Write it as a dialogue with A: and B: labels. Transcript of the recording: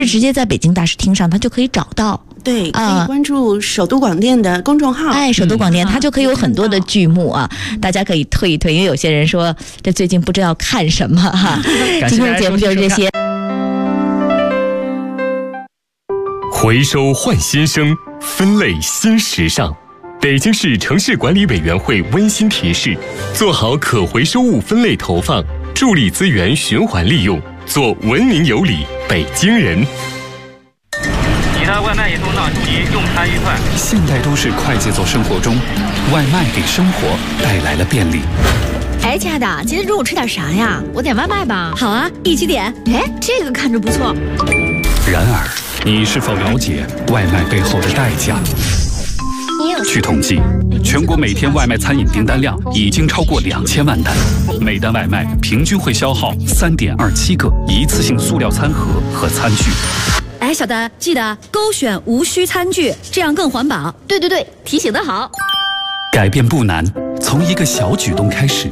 A: 直接在北京大视听上，它就可以找到。
B: 对，可以关注首都广电的公众号。
A: 首都广电它就可以有很多的剧目啊，大家可以推一推，因为有些人说这最近不知道看什么哈。今天的节目就是这些。
C: 回收换新生，分类新时尚。北京市城市管理委员会温馨提示：做好可回收物分类投放，助力资源循环利用，做文明有礼北京人。
D: 你的外卖已送到齐，用餐愉快。
E: 现代都市快节奏生活中，外卖给生活带来了便利。
F: 哎，亲爱的，今天中午吃点啥呀？我点外卖吧。好啊，一起点。哎，这个看着不错。
E: 然而，你是否了解外卖背后的代价？据统计，全国每天外卖餐饮订单量已经超过2000万单，每单外卖平均会消耗3.27个一次性塑料餐盒和餐具。
F: 哎，小丹，记得勾选无需餐具，这样更环保。对，提醒得好。
E: 改变不难，从一个小举动开始。